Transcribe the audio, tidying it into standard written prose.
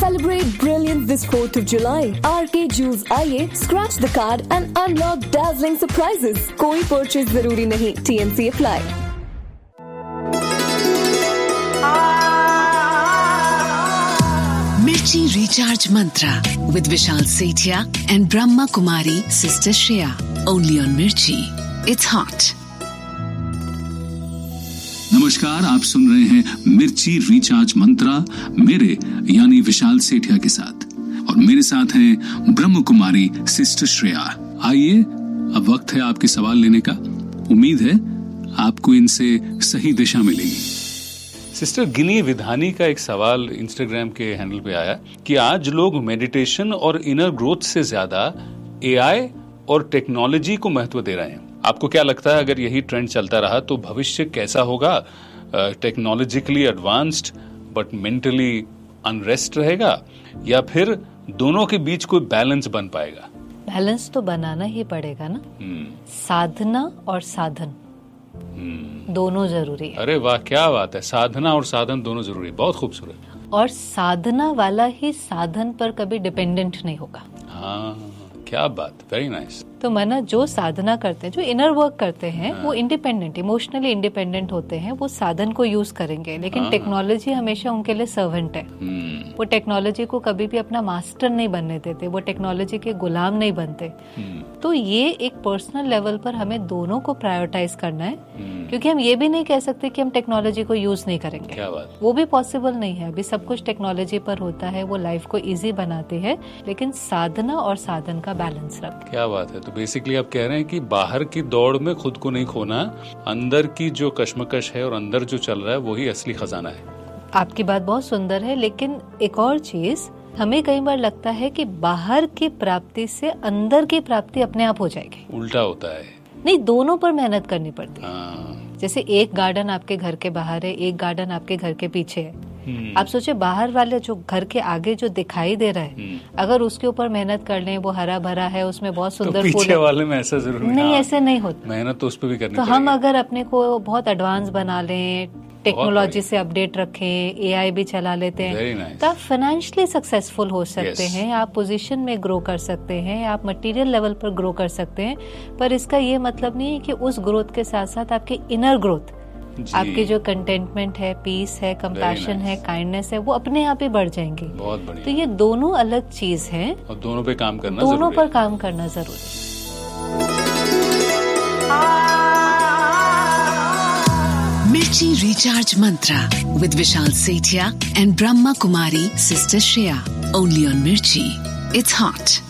Celebrate brilliance this 4th of July. RK Jewels आइए, scratch the card and unlock dazzling surprises. कोई purchase जरूरी नहीं. TNC apply. Mirchi Recharge Mantra with Vishal Sethia and Brahma Kumari Sister Shreya. Only on Mirchi. It's hot. नमस्कार, आप सुन रहे हैं मिर्ची recharge मंत्रा मेरे यानी विशाल सेठिया के साथ, और मेरे साथ हैं ब्रह्म कुमारी सिस्टर श्रेया। आइए, अब वक्त है आपके सवाल लेने का। उम्मीद है आपको इनसे सही दिशा मिलेगी। सिस्टर, गिनी विधानी का एक सवाल इंस्टाग्राम के हैंडल पे आया कि आज लोग मेडिटेशन और इनर ग्रोथ से ज्यादा एआई और टेक्नोलॉजी को महत्व दे रहे हैं। आपको क्या लगता है, अगर यही ट्रेंड चलता रहा तो भविष्य कैसा होगा? Technologically advanced but mentally unrest रहेगा, या फिर दोनों के बीच कोई बैलेंस बन पाएगा? बैलेंस तो बनाना ही पड़ेगा ना। साधना और साधन दोनों जरूरी है। अरे वाह, क्या बात है! साधना और साधन दोनों जरूरी है, बहुत खूबसूरत। और साधना वाला ही साधन पर कभी डिपेंडेंट नहीं होगा। हाँ, क्या बात, वेरी नाइस। तो माना जो साधना करते हैं, जो इनर वर्क करते हैं, वो इंडिपेंडेंट, इमोशनली इंडिपेंडेंट होते हैं, वो साधन को यूज करेंगे, लेकिन टेक्नोलॉजी हमेशा उनके लिए सर्वेंट है। वो टेक्नोलॉजी को कभी भी अपना मास्टर नहीं बनने देते, वो टेक्नोलॉजी के गुलाम नहीं बनते। तो ये एक पर्सनल लेवल पर हमें दोनों को प्रायोरिटाइज करना है, क्योंकि हम ये भी नहीं कह सकते कि हम टेक्नोलॉजी को यूज नहीं करेंगे। क्या बात? वो भी पॉसिबल नहीं है। अभी सब कुछ टेक्नोलॉजी पर होता है, वो लाइफ को इजी बनाती है, लेकिन साधना और साधन का बैलेंस रखें। क्या बात है! तो बेसिकली आप कह रहे हैं कि बाहर की दौड़ में खुद को नहीं खोना, अंदर की जो कश्मकश है और अंदर जो चल रहा है वही असली खजाना है। आपकी बात बहुत सुंदर है, लेकिन एक और चीज, हमें कई बार लगता है कि बाहर की प्राप्ति से अंदर की प्राप्ति अपने आप हो जाएगी। उल्टा होता है। नहीं, दोनों पर मेहनत करनी पड़ती है। जैसे एक गार्डन आपके घर के बाहर है, एक गार्डन आपके घर के पीछे है। आप सोचे, बाहर वाले जो घर के आगे जो दिखाई दे रहा है, अगर उसके ऊपर मेहनत कर लें, वो हरा भरा है, उसमें बहुत सुंदर तो पीछे वाले में ऐसा जरूर नहीं, ऐसे नहीं होता। मेहनत तो उस पर भी करनी तो हम अगर अपने को बहुत एडवांस बना लें, टेक्नोलॉजी से अपडेट रखें, एआई भी चला लेते हैं, तो आप फाइनेंशियली सक्सेसफुल हो सकते हैं, आप पोजीशन में ग्रो कर सकते हैं, आप मटेरियल लेवल पर ग्रो कर सकते हैं। पर इसका ये मतलब नहीं है कि उस ग्रोथ के साथ साथ आपकी इनर ग्रोथ, आपकी जो कंटेंटमेंट है, पीस है, कंपैशन है, काइंडनेस है, वो अपने आप ही बढ़ जाएंगे। बहुत बढ़िया। तो ये दोनों अलग चीज है और दोनों पे काम करना दोनों पर काम करना जरूरी। Mirchi Recharge Mantra with Vishal Sethia and Brahma Kumari Sister Shreya. Only on Mirchi. It's hot.